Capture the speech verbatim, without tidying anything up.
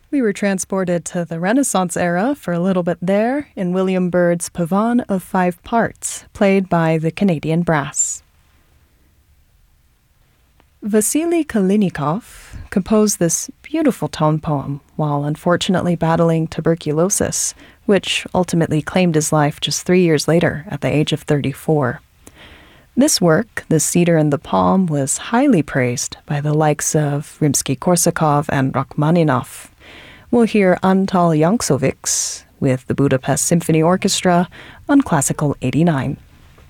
We were transported to the Renaissance era for a little bit there in William Byrd's Pavane of Five Parts, played by the Canadian Brass. Vasily Kalinikov composed this beautiful tone poem while unfortunately battling tuberculosis, which ultimately claimed his life just three years later at the age of thirty-four. This work, The Cedar and the Palm, was highly praised by the likes of Rimsky-Korsakov and Rachmaninoff. We'll hear Antal Yankovics with the Budapest Symphony Orchestra on Classical eighty-nine.